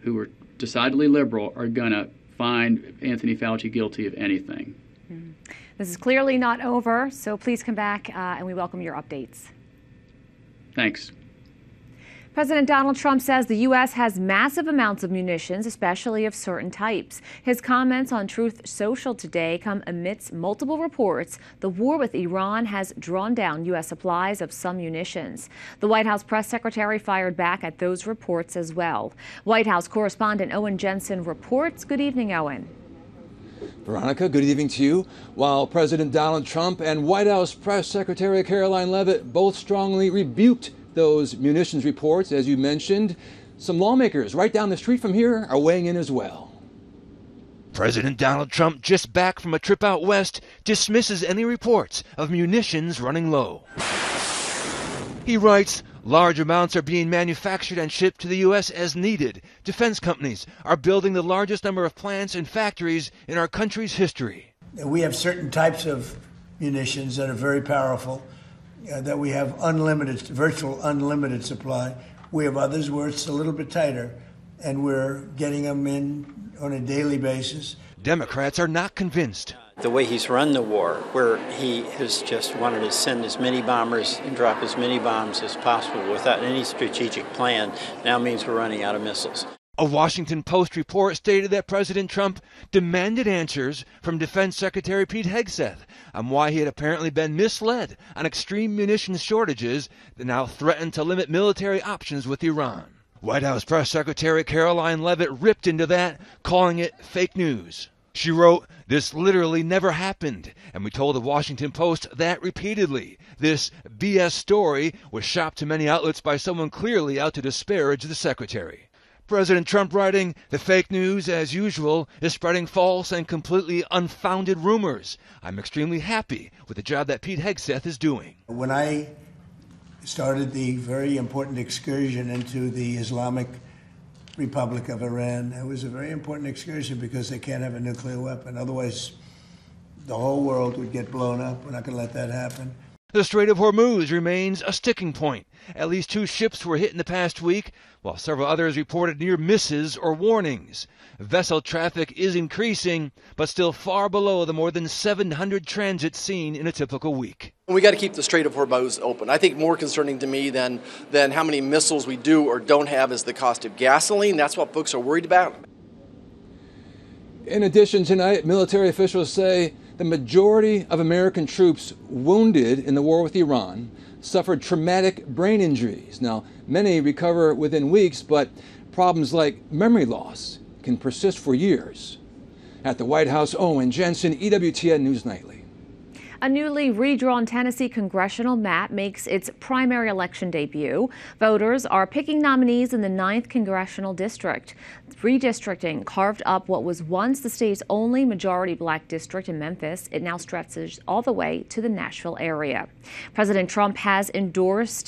who are decidedly liberal are going to find Anthony Fauci guilty of anything. This is clearly not over, so please come back and we welcome your updates. Thanks. President Donald Trump says the U.S. has massive amounts of munitions, especially of certain types. His comments on Truth Social today come amidst multiple reports the war with Iran has drawn down U.S. supplies of some munitions. The White House press secretary fired back at those reports as well. White House correspondent Owen Jensen reports. Good evening, Owen. Veronica, good evening to you. While President Donald Trump and White House Press Secretary Caroline Leavitt both strongly rebuked those munitions reports, as you mentioned, some lawmakers right down the street from here are weighing in as well. President Donald Trump, just back from a trip out west, dismisses any reports of munitions running low. He writes, large amounts are being manufactured and shipped to the U.S. as needed. Defense companies are building the largest number of plants and factories in our country's history. We have certain types of munitions that are very powerful, that we have virtual unlimited supply. We have others where it's a little bit tighter, and we're getting them in on a daily basis. Democrats are not convinced. The way he's run the war, where he has just wanted to send as many bombers and drop as many bombs as possible without any strategic plan, now means we're running out of missiles. A Washington Post report stated that President Trump demanded answers from Defense Secretary Pete Hegseth on why he had apparently been misled on extreme munitions shortages that now threaten to limit military options with Iran. White House Press Secretary Caroline Leavitt ripped into that, calling it fake news. She wrote, "This literally never happened," and we told the Washington Post that repeatedly. This BS story was shopped to many outlets by someone clearly out to disparage the secretary. President Trump writing, "The fake news, as usual, is spreading false and completely unfounded rumors. I'm extremely happy with the job that Pete Hegseth is doing." When I started the very important excursion into the Islamic Republic of Iran, it was a very important excursion because they can't have a nuclear weapon. Otherwise, the whole world would get blown up. We're not going to let that happen. The Strait of Hormuz remains a sticking point. At least 2 ships were hit in the past week, while several others reported near misses or warnings. Vessel traffic is increasing, but still far below the more than 700 transits seen in a typical week. We got to keep the Strait of Hormuz open. I think more concerning to me than how many missiles we do or don't have is the cost of gasoline. That's what folks are worried about. In addition, tonight, military officials say the majority of American troops wounded in the war with Iran suffered traumatic brain injuries. Now, many recover within weeks, but problems like memory loss can persist for years. At the White House, Owen Jensen, EWTN News Nightly. A newly redrawn Tennessee congressional map makes its primary election debut. Voters are picking nominees in the 9th Congressional District. Redistricting carved up what was once the state's only majority black district in Memphis. It now stretches all the way to the Nashville area. President Trump has endorsed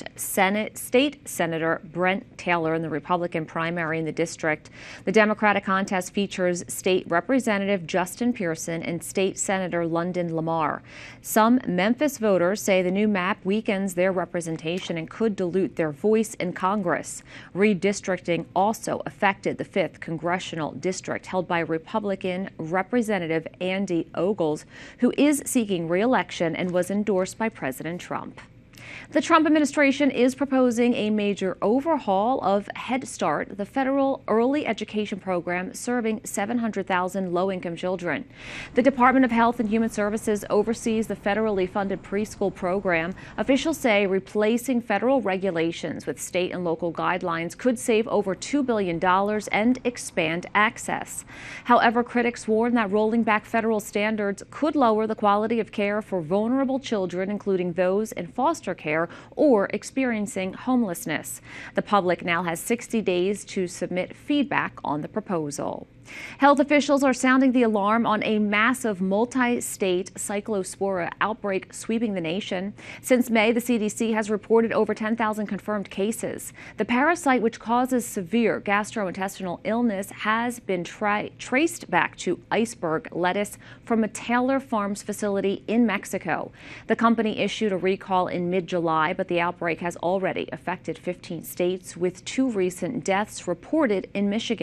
State Senator Brent Taylor in the Republican primary in the district. The Democratic contest features State Representative Justin Pearson and State Senator London Lamar. Some Memphis voters say the new map weakens their representation and could dilute their voice in Congress. Redistricting also affected the 5th Congressional District, held by Republican Representative Andy Ogles, who is seeking re-election and was endorsed by President Trump. The Trump administration is proposing a major overhaul of Head Start, the federal early education program serving 700,000 low-income children. The Department of Health and Human Services oversees the federally funded preschool program. Officials say replacing federal regulations with state and local guidelines could save over $2 billion and expand access. However, critics warn that rolling back federal standards could lower the quality of care for vulnerable children, including those in foster care or experiencing homelessness. The public now has 60 days to submit feedback on the proposal. Health officials are sounding the alarm on a massive multi-state cyclospora outbreak sweeping the nation. Since May, the CDC has reported over 10,000 confirmed cases. The parasite, which causes severe gastrointestinal illness, has been traced back to iceberg lettuce from a Taylor Farms facility in Mexico. The company issued a recall in mid-July, but the outbreak has already affected 15 states, with 2 recent deaths reported in Michigan.